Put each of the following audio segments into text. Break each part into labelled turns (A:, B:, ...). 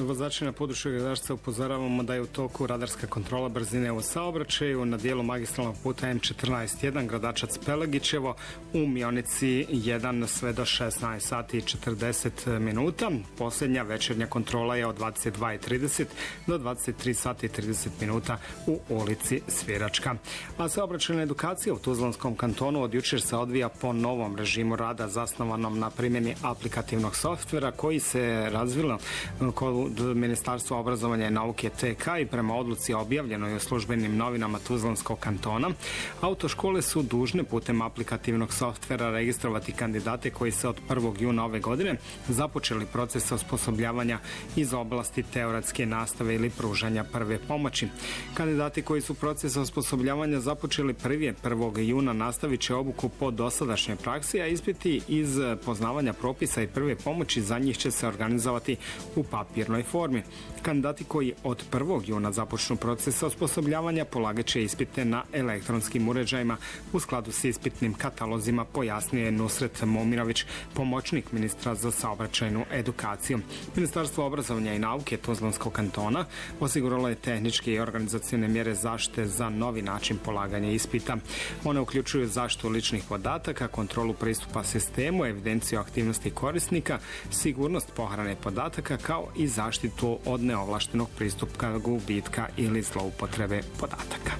A: Vozači na području Gradačca upozoravamo da je u toku radarska kontrola brzine u saobraćaju na dijelu magistralnog puta M14-1 Gradačac-Pelegićevo u Mionici 1 sve do 16 sati i 40 minuta. Posljednja večernja kontrola je od 22:30 do 23 sati i 30 minuta u ulici Sviračka. A saobraćajna edukacija u Tuzlanskom kantonu od jučer se odvija po novom režimu rada zasnovanom na primjeni aplikativnog softvera koji se razvilo kod Ministarstva obrazovanja i nauke TK i prema odluci objavljenoj u službenim novinama Tuzlanskog kantona. Autoškole su dužne putem aplikativnog softvera registrovati kandidate koji se od 1. juna ove godine započeli proces osposobljavanja iz oblasti teoretske nastave ili pružanja prve pomoći. Kandidati koji su proces osposobljavanja započeli 1. juna nastavit će obuku po dosadašnjoj praksi, a ispiti iz poznavanja propisa i prve pomoći za njih će se organizovati u papirnoj formi. Kandidati koji od 1. juna započnu proces osposobljavanja polagat će ispite na elektronskim uređajima u skladu s ispitnim katalozima, pojasnio je Nusret Momirović, pomoćnik ministra za saobraćajnu edukaciju. Ministarstvo obrazovanja i nauke Tuzlanskog kantona osiguralo je tehničke i organizacione mjere zaštite za novi način polaganja ispita. One uključuju zaštitu ličnih podataka, kontrolu pristupa sistemu, evidenciju aktivnosti korisnika, sigurnost pohrane podataka kao i zaštitu od neovlaštenog pristupa, gubitka ili zloupotrebe podataka.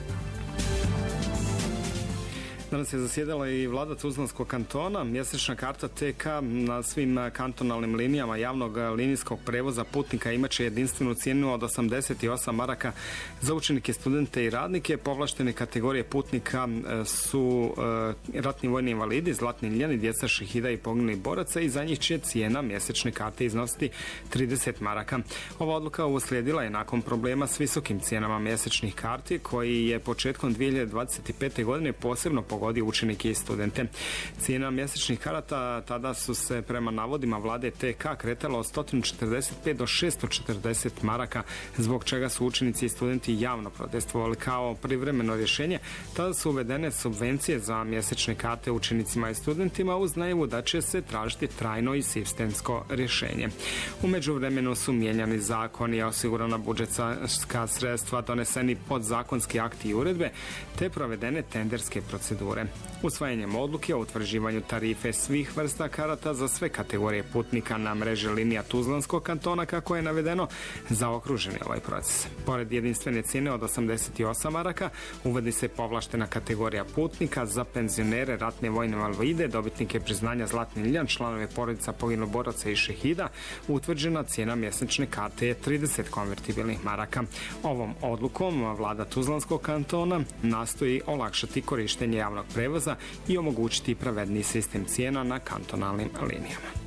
A: Danas je zasjedala i vlada Tuzlanskog kantona. Mjesečna karta TK na svim kantonalnim linijama javnog linijskog prevoza putnika imaće jedinstvenu cijenu od 88 maraka za učenike, studente i radnike. Povlaštene kategorije putnika su ratni vojni invalidi, zlatni ljeni, djeca šehida i poginulih boraca i za njih će cijena mjesečne karte iznositi 30 maraka. Ova odluka uslijedila je nakon problema s visokim cijenama mjesečnih karti koji je početkom 2025. godine posebno pogodio učenike i studente. Cijena mjesečnih karata tada su se prema navodima vlade TK kretala od 145 do 640 maraka, zbog čega su učenici i studenti javno protestovali. Kao privremeno rješenje tada su uvedene subvencije za mjesečne karte učenicima i studentima uz najavu da će se tražiti trajno i sistemsko rješenje. U međuvremenu su mijenjani zakoni, osigurana budžetska sredstva, doneseni podzakonski akti i uredbe te provedene tenderske procedure. Usvajanjem odluke o utvrđivanju tarife svih vrsta karata za sve kategorije putnika na mreži linija Tuzlanskog kantona, kako je navedeno, zaokružen je ovaj proces. Pored jedinstvene cijene od 88 maraka, uvodi se povlaštena kategorija putnika za penzionere, ratne vojne invalide, dobitnike priznanja zlatni ljan, članove porodica poginulih boraca i šehida. Utvrđena cijena mjesečne karte je 30 konvertibilnih maraka. Ovom odlukom vlada Tuzlanskog kantona nastoji olakšati korištenje javnog prevoza i omogućiti pravedniji sistem cijena na kantonalnim linijama.